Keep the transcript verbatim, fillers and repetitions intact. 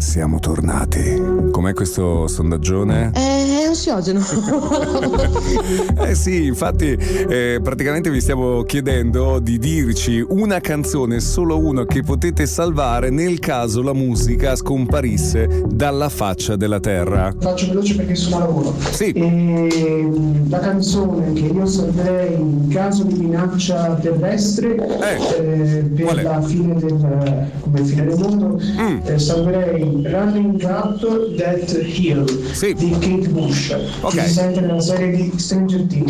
Siamo tornati. Com'è questo sondaggione? È ansiogeno. Eh sì, infatti eh, praticamente vi stiamo chiedendo di dirci una canzone, solo una, che potete salvare nel caso la musica scomparisse dalla faccia della terra. Faccio veloce perché sono a lavoro. Sì. E la canzone che io salverei in caso di minaccia terrestre Eh, eh, per qual è? la fine del, come fine del mondo, Mm. eh, salverei Running Up That Hill Sì. di Kate Bush, Ok. che si sente nella serie di Stranger Things.